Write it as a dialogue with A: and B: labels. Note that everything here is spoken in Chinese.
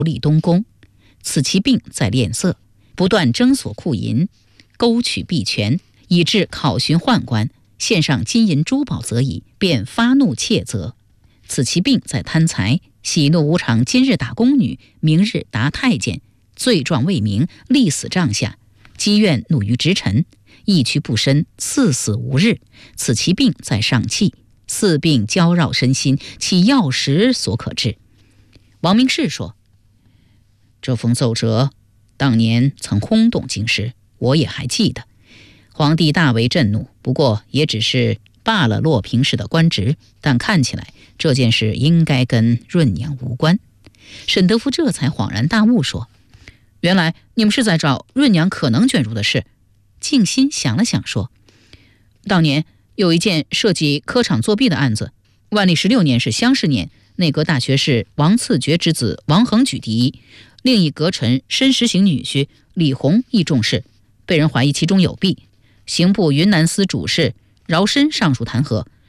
A: 立东宫，此其病在敛色，不断征索库银，勾取币权，以致考询宦官，献上金银珠宝则已，便发怒窃责。此其病在贪财，喜怒无常，今日打宫女，明日打太监，罪状未明，立死帐下，积怨怒于直臣，一屈不伸，赐死无日。此其病在上气，四病交绕身心，其药食所可治。王明士说，这封奏折当年曾轰动京师，我也还记得。皇帝大为震怒，不过也只是罢了洛平氏的官职，但看起来这件事应该跟润娘无关。沈德福这才恍然大悟，说，原来你们是在找润娘可能卷入的事。静心想了想，说，当年有一件涉及科场作弊的案子，万历16年是乡试年，内阁大学士王赐爵之子王恒举第一，另一阁臣申时行女婿李弘亦中士，被人怀疑其中有弊。刑部云南司主事饶申上书弹劾，